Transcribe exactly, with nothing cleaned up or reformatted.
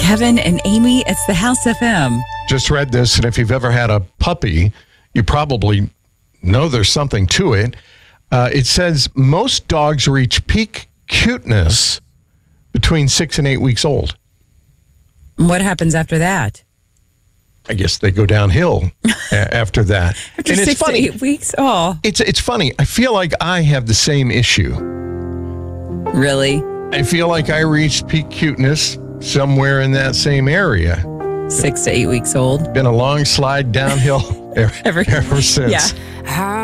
Kevin and Amy, it's the House F M. Just read this, and if you've ever had a puppy, you probably know there's something to it. Uh, it says most dogs reach peak cuteness between six and eight weeks old. What happens after that? I guess they go downhill a- after that. After and six it's funny. to eight weeks? Oh, It's it's funny. I feel like I have the same issue. really? I feel like I reached peak cuteness somewhere in that same area. Six to eight weeks old? Been a long slide downhill ever, Ever- ever since. Yeah.